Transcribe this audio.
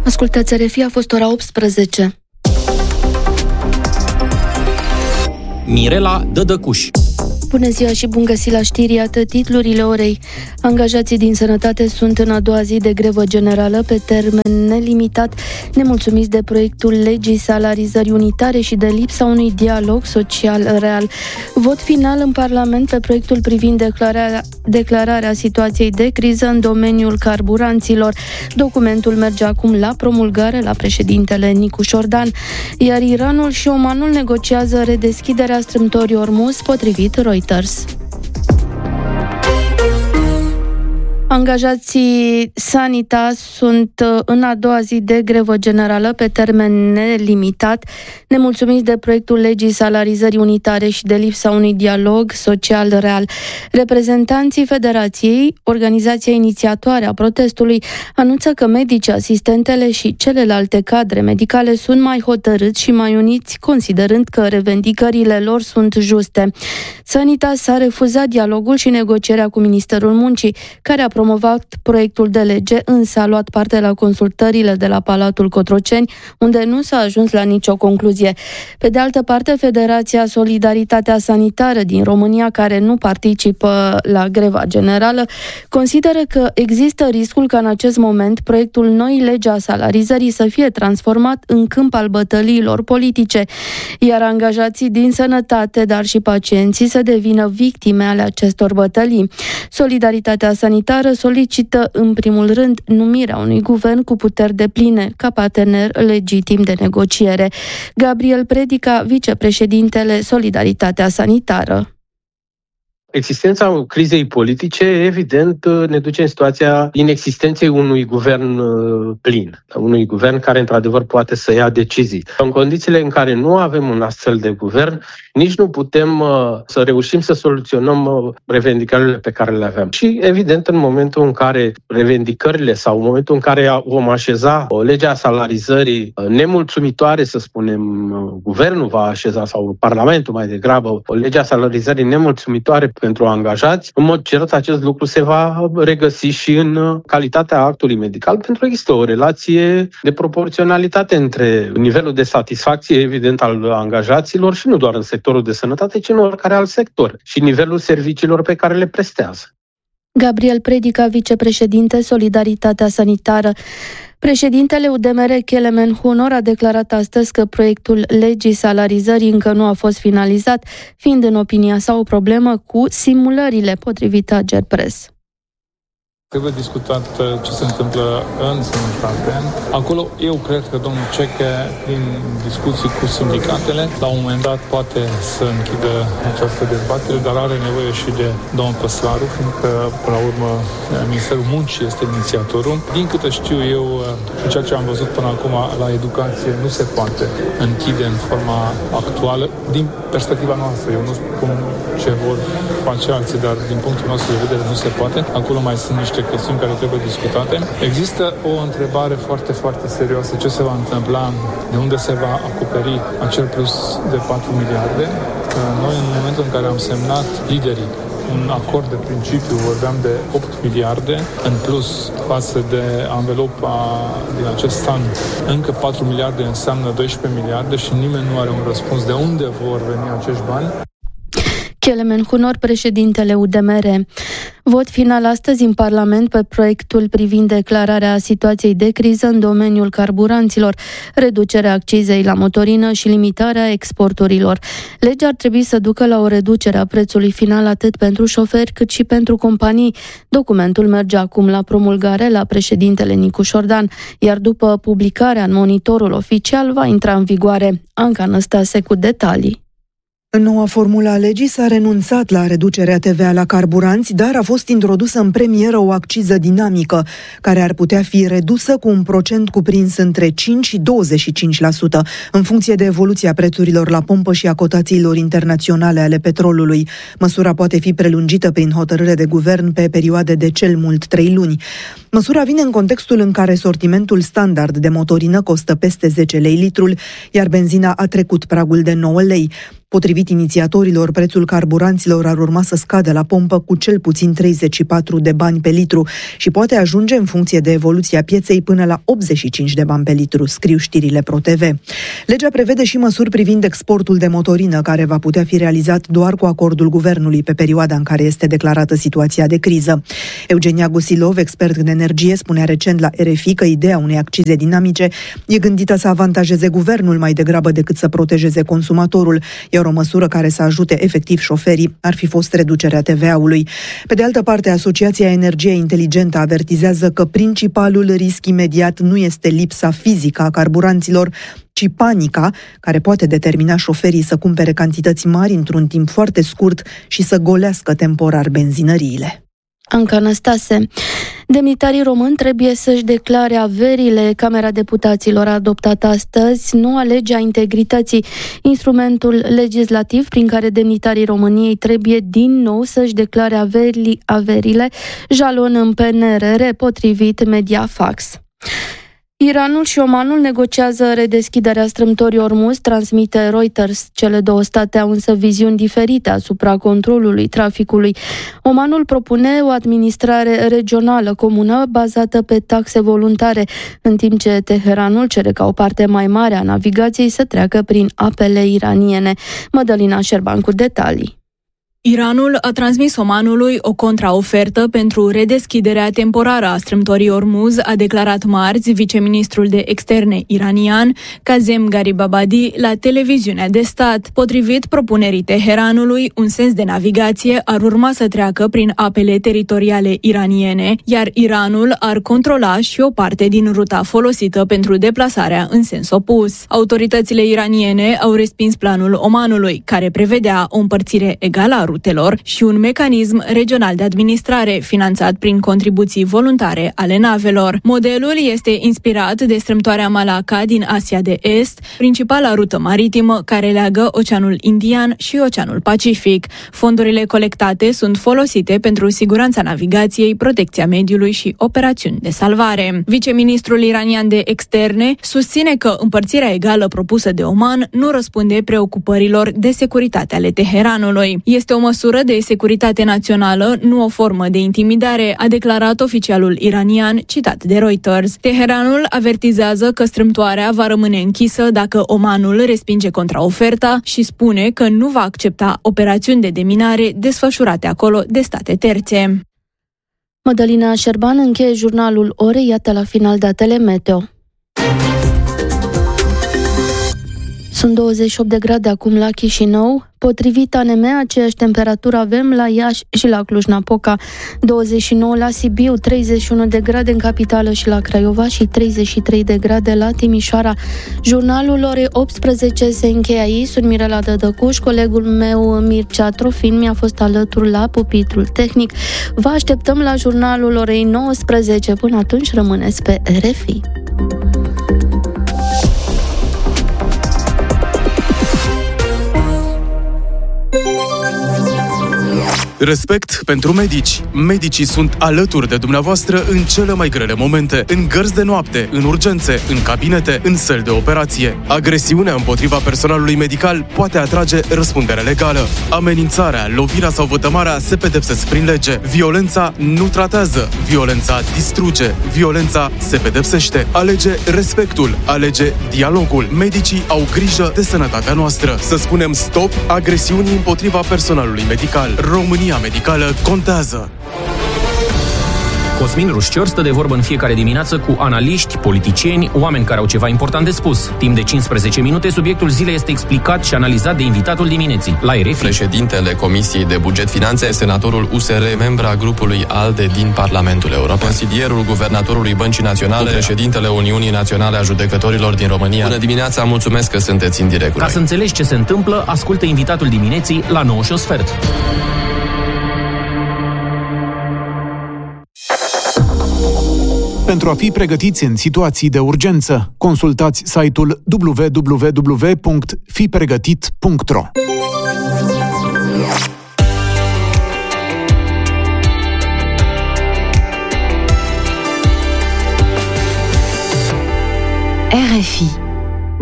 Ascultați RFI, a fost ora 18. Mirela Dădăcuș. Bună ziua și bun găsit la știri, iată titlurile orei. Angajații din sănătate sunt în a doua zi de grevă generală pe termen nelimitat, nemulțumiți de proiectul legii salarizării unitare și de lipsa unui dialog social real. Vot final în Parlament pe proiectul privind declararea situației de criză în domeniul carburanților. Documentul merge acum la promulgare la președintele Nicu Șordan, iar Iranul și Omanul negociază redeschiderea strâmtorii Ormuz, potrivit Reuters. Angajații Sanitas sunt în a doua zi de grevă generală pe termen nelimitat, nemulțumiți de proiectul legii salarizării unitare și de lipsa unui dialog social real. Reprezentanții Federației, organizația inițiatoare a protestului, anunță că medicii, asistentele și celelalte cadre medicale sunt mai hotărâți și mai uniți, considerând că revendicările lor sunt juste. Sanitas a refuzat dialogul și negocierea cu Ministerul Muncii, care a promovat proiectul de lege, însă a luat parte la consultările de la Palatul Cotroceni, unde nu s-a ajuns la nicio concluzie. Pe de altă parte, Federația Solidaritatea Sanitară din România, care nu participă la greva generală, consideră că există riscul ca în acest moment proiectul noii legi a salarizării să fie transformat în câmp al bătăliilor politice, iar angajații din sănătate, dar și pacienții să devină victime ale acestor bătălii. Solidaritatea Sanitară solicită în primul rând numirea unui guvern cu puteri depline ca partener legitim de negociere. Gabriel Predica, vicepreședintele Solidaritatea Sanitară. Existența crizei politice, evident, ne duce în situația inexistenței unui guvern plin, unui guvern care, într-adevăr, poate să ia decizii. În condițiile în care nu avem un astfel de guvern, nici nu putem să reușim să soluționăm revendicările pe care le avem. Și, evident, în momentul în care revendicările sau în momentul în care vom așeza o lege a salarizării nemulțumitoare, să spunem, guvernul va așeza, sau Parlamentul mai degrabă, o lege a salarizării nemulțumitoare pentru angajați, în mod cert acest lucru se va regăsi și în calitatea actului medical, pentru că există o relație de proporționalitate între nivelul de satisfacție, evident, al angajaților și nu doar în sectorul de sănătate, ci în oricare alt sector și nivelul serviciilor pe care le prestează. Gabriel Predica, vicepreședinte Solidaritatea Sanitară. Președintele UDMR, Kelemen Hunor, a declarat astăzi că proiectul legii salarizării încă nu a fost finalizat, fiind în opinia sa o problemă cu simulările, potrivit Ager Press. Trebuie discutat ce se întâmplă în sănătate. Acolo eu cred că domnul Ceche, prin discuții cu sindicatele, la un moment dat poate să închidă această dezbatere, dar are nevoie și de domnul Păslaru, fiindcă, până la urmă, Ministerul Muncii este inițiatorul. Din câte știu eu, ceea ce am văzut până acum la educație nu se poate închide în forma actuală, din perspectiva noastră. Eu nu spun ce vor face alții, dar din punctul nostru de vedere nu se poate. Acolo mai sunt niște chestiuni care trebuie discutate. Există o întrebare foarte, foarte serioasă. Ce se va întâmpla? De unde se va acoperi acel plus de 4 miliarde? Noi, în momentul în care am semnat liderii un acord de principiu, vorbeam de 8 miliarde în plus față de anvelopa din acest an. Încă 4 miliarde înseamnă 12 miliarde și nimeni nu are un răspuns de unde vor veni acești bani. Kelemen Hunor, președintele UDMR. Vot final astăzi în Parlament pe proiectul privind declararea situației de criză în domeniul carburanților, reducerea accizei la motorină și limitarea exporturilor. Legea ar trebui să ducă la o reducere a prețului final atât pentru șoferi cât și pentru companii. Documentul merge acum la promulgare la președintele Nicu Șordan, iar după publicarea în Monitorul Oficial va intra în vigoare. Anca Năstase cu detalii. În noua formulă a legii s-a renunțat la reducerea TVA la carburanți, dar a fost introdusă în premieră o acciză dinamică, care ar putea fi redusă cu un procent cuprins între 5 și 25%, în funcție de evoluția prețurilor la pompă și a cotațiilor internaționale ale petrolului. Măsura poate fi prelungită prin hotărâre de guvern pe perioade de cel mult 3 luni. Măsura vine în contextul în care sortimentul standard de motorină costă peste 10 lei litrul, iar benzina a trecut pragul de 9 lei. Potrivit inițiatorilor, prețul carburanților ar urma să scadă la pompă cu cel puțin 34 de bani pe litru și poate ajunge în funcție de evoluția pieței până la 85 de bani pe litru, scriu știrile ProTV. Legea prevede și măsuri privind exportul de motorină, care va putea fi realizat doar cu acordul guvernului pe perioada în care este declarată situația de criză. Eugenia Gusilov, expert în energie, spunea recent la RFI că ideea unei accize dinamice e gândită să avantajeze guvernul mai degrabă decât să protejeze consumatorul, iar o măsură care să ajute efectiv șoferii ar fi fost reducerea TVA-ului. Pe de altă parte, Asociația Energie Inteligentă avertizează că principalul risc imediat nu este lipsa fizică a carburanților, ci panica, care poate determina șoferii să cumpere cantități mari într-un timp foarte scurt și să golească temporar benzinăriile. Anca Năstase. Demnitarii români trebuie să-și declare averile. Camera Deputaților a adoptat astăzi noua lege a integrității, instrumentul legislativ prin care demnitarii României trebuie din nou să-și declare averile, jalon în PNRR, potrivit Mediafax. Iranul și Omanul negociază redeschiderea strâmtorii Ormuz, transmite Reuters. Cele două state au însă viziuni diferite asupra controlului traficului. Omanul propune o administrare regională comună bazată pe taxe voluntare, în timp ce Teheranul cere ca o parte mai mare a navigației să treacă prin apele iraniene. Mădălina Șerban cu detalii. Iranul a transmis Omanului o contraofertă pentru redeschiderea temporară a strâmtorii Ormuz, a declarat marți viceministrul de externe iranian Kazem Garibabadi la televiziunea de stat. Potrivit propunerii Teheranului, un sens de navigație ar urma să treacă prin apele teritoriale iraniene, iar Iranul ar controla și o parte din ruta folosită pentru deplasarea în sens opus. Autoritățile iraniene au respins planul Omanului, care prevedea o împărțire egală a rutelor și un mecanism regional de administrare finanțat prin contribuții voluntare ale navelor. Modelul este inspirat de strâmtoarea Malacca din Asia de Est, principala rută maritimă care leagă Oceanul Indian și Oceanul Pacific. Fondurile colectate sunt folosite pentru siguranța navigației, protecția mediului și operațiuni de salvare. Viceministrul iranian de externe susține că împărțirea egală propusă de Oman nu răspunde preocupărilor de securitate ale Teheranului. Este o măsură de securitate națională, nu o formă de intimidare, a declarat oficialul iranian, citat de Reuters. Teheranul avertizează că strâmtoarea va rămâne închisă dacă Omanul respinge contraoferta și spune că nu va accepta operațiuni de deminare desfășurate acolo de state terțe. Mădălina Șerban încheie jurnalul orei, iată la final datele meteo. Sunt 28 de grade acum la Chișinău. Potrivit ANM, aceeași temperatură avem la Iași și la Cluj-Napoca, 29 la Sibiu, 31 de grade în capitală și la Craiova și 33 de grade la Timișoara. Jurnalul orei 18 se încheie aici. Sunt Mirela Dădăcuș, colegul meu Mircea Trofin mi-a fost alături la pupitrul tehnic. Vă așteptăm la jurnalul orei 19. Până atunci rămâneți pe RFI. Respect pentru medici. Medicii sunt alături de dumneavoastră în cele mai grele momente, în gărzi de noapte, în urgențe, în cabinete, în săli de operație. Agresiunea împotriva personalului medical poate atrage răspundere legală. Amenințarea, lovirea sau vătămarea se pedepsesc prin lege. Violența nu tratează, violența distruge, violența se pedepsește. Alege respectul, alege dialogul. Medicii au grijă de sănătatea noastră. Să spunem stop agresiunii împotriva personalului medical. România medicală contează. Cosmin Rușcior stă de vorbă în fiecare dimineață cu analiști, politicieni, oameni care au ceva important de spus. Timp de 15 minute, subiectul zilei este explicat și analizat de invitatul dimineții, la RFI. Președintele Comisiei de Buget Finanțe, senatorul USR, membra grupului ALDE din Parlamentul European, consilierul guvernatorului Băncii Naționale, președintele Uniunii Naționale a Judecătorilor din România. Bună dimineața, mulțumesc că sunteți în direct. Ca să înțelegi ce se întâmplă, ascultă invitatul dimineții la 9:15. Pentru a fi pregătiți în situații de urgență, consultați site-ul www.fipregătit.ro. RFI